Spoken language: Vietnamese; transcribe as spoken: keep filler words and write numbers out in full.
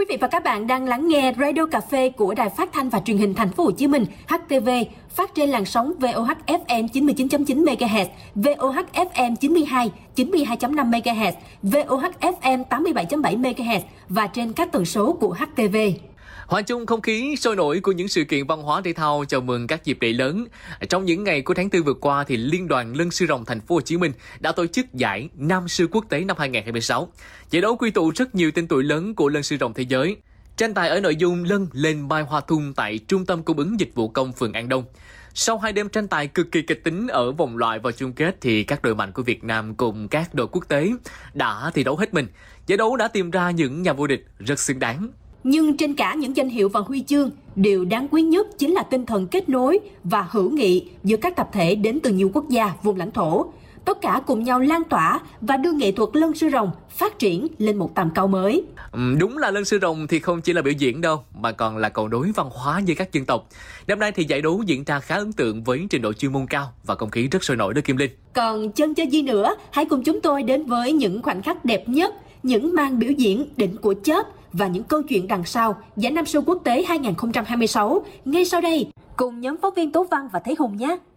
Quý vị và các bạn đang lắng nghe Radio Cà phê của Đài Phát thanh và Truyền hình Thành phố Hồ Chí Minh H T V, phát trên làn sóng vê o hát F M chín mươi chín chấm chín mê ga héc, vê o hát F M chín mươi hai, chín mươi hai chấm năm mê ga héc, vê o hát F M tám mươi bảy chấm bảy mê ga héc và trên các tần số của H T V. Hòa chung không khí sôi nổi của những sự kiện văn hóa thể thao chào mừng các dịp lễ lớn. Trong những ngày của tháng tư vừa qua thì Liên đoàn Lân sư rồng Thành phố Hồ Chí Minh đã tổ chức giải Nam sư quốc tế năm hai không hai sáu. Giải đấu quy tụ rất nhiều tên tuổi lớn của lân sư rồng thế giới. Tranh tài ở nội dung lân lên mai hoa thung tại Trung tâm Cung ứng Dịch vụ Công phường An Đông. Sau hai đêm tranh tài cực kỳ kịch tính ở vòng loại và chung kết thì các đội mạnh của Việt Nam cùng các đội quốc tế đã thi đấu hết mình. Giải đấu đã tìm ra những nhà vô địch rất xứng đáng. Nhưng trên cả những danh hiệu và huy chương, điều đáng quý nhất chính là tinh thần kết nối và hữu nghị giữa các tập thể đến từ nhiều quốc gia, vùng lãnh thổ. Tất cả cùng nhau lan tỏa và đưa nghệ thuật lân sư rồng phát triển lên một tầm cao mới. Ừ, đúng là lân sư rồng thì không chỉ là biểu diễn đâu, mà còn là cầu nối văn hóa giữa các dân tộc. Năm nay thì giải đấu diễn ra khá ấn tượng với trình độ chuyên môn cao và không khí rất sôi nổi đó Kim Linh. Còn chân chơi gì nữa, hãy cùng chúng tôi đến với những khoảnh khắc đẹp nhất, những màn biểu diễn đỉnh của chớp và những câu chuyện đằng sau giải Nam sư quốc tế hai không hai sáu ngay sau đây cùng nhóm phóng viên Tố Văn và Thế Hùng nhé.